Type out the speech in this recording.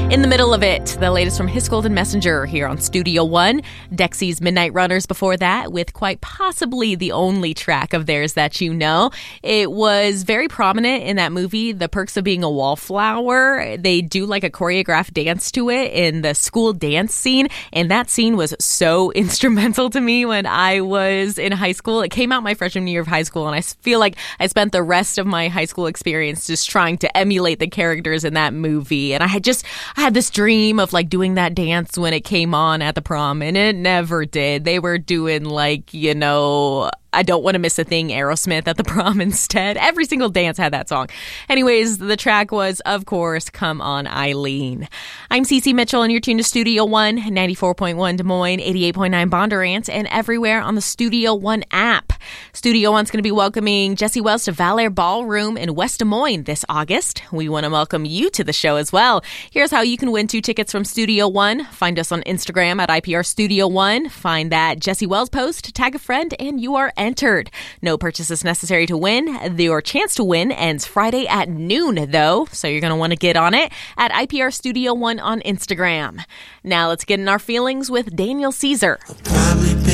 In the middle of it, the latest from His Golden Messenger here on Studio One. Dexy's Midnight Runners before that, with quite possibly the only track of theirs that you know. It was very prominent in that movie, The Perks of Being a Wallflower. They do like a choreographed dance to it in the school dance scene, and that scene was so instrumental to me when I was in high school. It came out my freshman year of high school, and I feel like I spent the rest of my high school experience just trying to emulate the characters in that movie. And I had this dream of like doing that dance when it came on at the prom, and it never did. They were doing like, I Don't Want to Miss a Thing, Aerosmith at the prom instead. Every single dance had that song. Anyways, the track was, of course, Come On Eileen. I'm Cece Mitchell, and you're tuned to Studio One, 94.1 Des Moines, 88.9 Bondurant, and everywhere on the Studio One app. Studio One's going to be welcoming Jesse Wells to Valor Ballroom in West Des Moines this August. We want to welcome you to the show as well. Here's how you can win 2 tickets from Studio One. Find us on Instagram at IPR Studio One. Find that Jesse Wells post, tag a friend, and you are entered. No purchases necessary to win. Your chance to win ends Friday at noon, though, so you're going to want to get on it at IPR Studio One on Instagram. Now let's get in our feelings with Daniel Caesar.